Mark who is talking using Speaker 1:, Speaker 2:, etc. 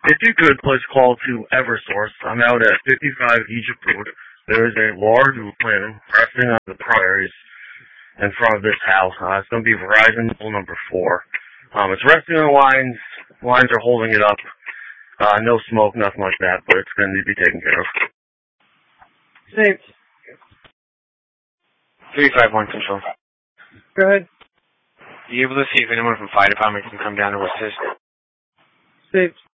Speaker 1: If you could, please call to Eversource. I'm out at 55 Egypt Road. There is a large plane resting on the prairies in front of this house. It's going to be Verizon pole number 4. It's resting on lines. Lines are holding it up. No smoke, nothing like that, but it's going to need to be taken care of.
Speaker 2: Saved.
Speaker 3: 351 Control.
Speaker 2: Go ahead.
Speaker 3: Are you able to see if anyone from fire department can come down to assist?
Speaker 2: Saved.